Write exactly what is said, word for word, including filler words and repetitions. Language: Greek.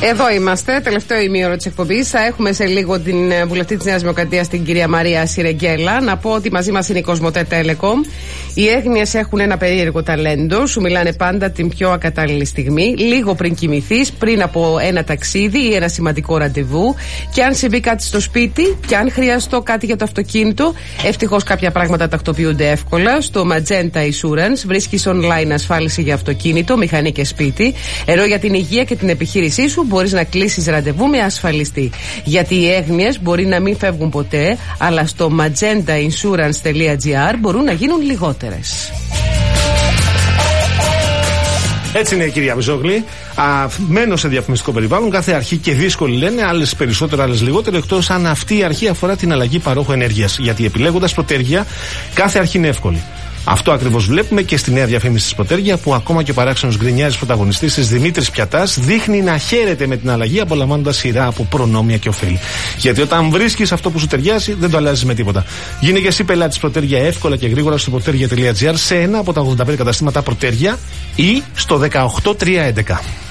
Εδώ είμαστε, τελευταίο ημίωρο της εκπομπής. Θα έχουμε σε λίγο την βουλευτή της Νέας Δημοκρατίας, την κυρία Μαρία Σιρεγγέλα. Να πω ότι μαζί μας είναι η Κοσμοτέ Telecom. Οι έγνοιες έχουν ένα περίεργο ταλέντο. Σου μιλάνε πάντα την πιο ακατάλληλη στιγμή, λίγο πριν κοιμηθείς, πριν από ένα ταξίδι ή ένα σημαντικό ραντεβού. Και αν συμβεί κάτι στο σπίτι, και αν χρειαστώ κάτι για το αυτοκίνητο, ευτυχώς κάποια πράγματα τακτοποιούνται εύκολα. Στο Magenta Insurance βρίσκεις online ασφάλιση για αυτοκίνητο, μηχανή και σπίτι. Ενώ για την υγεία και την επιχείρησή σου μπορείς να κλείσεις ραντεβού με ασφαλιστή. Γιατί οι έγνοιες μπορεί να μην φεύγουν ποτέ, αλλά στο magenta insurance τελεία gr μπορούν να γίνουν λιγότερες. Έτσι είναι, κυρία Μπιζόγλη. Μένω σε διαφημιστικό περιβάλλον. Κάθε αρχή και δύσκολη λένε, άλλες περισσότερο, άλλες λιγότερο. Εκτός αν αυτή η αρχή αφορά την αλλαγή παρόχου ενέργειας. Γιατί επιλέγοντας Προτέργεια, κάθε αρχή είναι εύκολη. Αυτό ακριβώς βλέπουμε και στη νέα διαφήμιση της Προτέργεια, που ακόμα και ο παράξενος γκρινιάρης πρωταγωνιστής της Δημήτρης Πιατάς δείχνει να χαίρεται με την αλλαγή, απολαμβάνοντας σειρά από προνόμια και ωφέλη. Γιατί όταν βρίσκεις αυτό που σου ταιριάζει, δεν το αλλάζεις με τίποτα. Γίνε και εσύ πελάτης Προτέργεια εύκολα και γρήγορα στο προτέργεια τελεία gr, σε ένα από τα ογδόντα πέντε καταστήματα Προτέργεια ή στο δεκαοκτώ τριακόσια έντεκα.